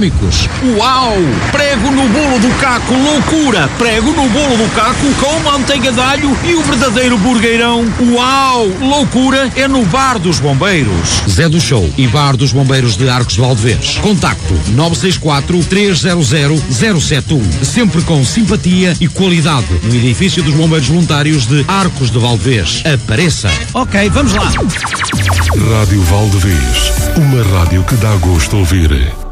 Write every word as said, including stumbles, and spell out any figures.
Uau! Prego no bolo do Caco, loucura! Prego no bolo do Caco com manteiga de alho e o verdadeiro burgueirão. Uau! Loucura é no Bar dos Bombeiros. Zé do Show e Bar dos Bombeiros de Arcos de Valdevez. Contacto nove seis quatro, três zero zero, zero sete um. Sempre com simpatia e qualidade no edifício dos Bombeiros Voluntários de Arcos de Valdevez. Apareça! Ok, vamos lá. Rádio Valdevez, uma rádio que dá gosto de ouvir.